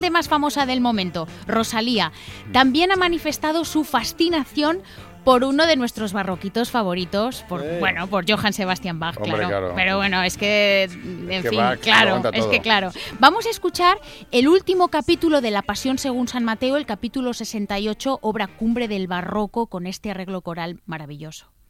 más famosa del momento, Rosalía, también ha manifestado su fascinación por uno de nuestros barroquitos favoritos, por Johann Sebastian Bach, claro. Pero bueno, es que, en fin, Bach, claro, es que claro. Vamos a escuchar el último capítulo de La Pasión según San Mateo, el capítulo 68, obra cumbre del barroco, con este arreglo coral maravilloso.